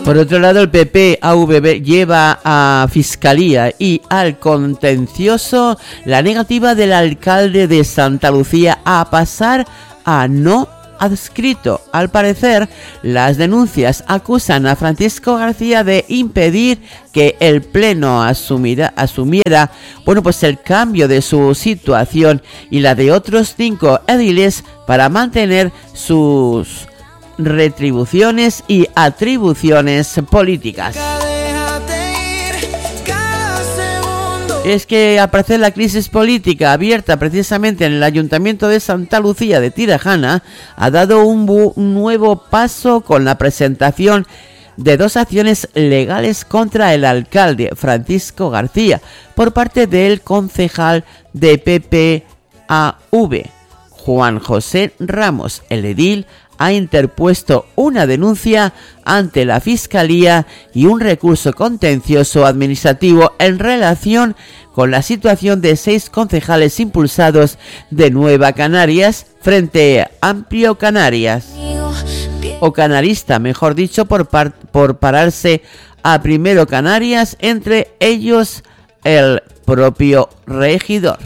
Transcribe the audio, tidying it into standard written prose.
Por otro lado, el PP-AVB lleva a Fiscalía y al contencioso la negativa del alcalde de Santa Lucía a pasar a no adscrito. Al parecer, las denuncias acusan a Francisco García de impedir que el Pleno asumiera el cambio de su situación y la de otros 5 ediles para mantener sus retribuciones y atribuciones políticas. Es que al parecer la crisis política abierta precisamente en el Ayuntamiento de Santa Lucía de Tirajana ha dado un nuevo paso con la presentación de 2 acciones legales contra el alcalde Francisco García por parte del concejal de PP-AV, Juan José Ramos. El edil ha interpuesto una denuncia ante la Fiscalía y un recurso contencioso administrativo en relación con la situación de 6 concejales impulsados de Nueva Canarias frente a Amplio Canarias, o Canarista, mejor dicho, por pararse a Primero Canarias, entre ellos el propio regidor.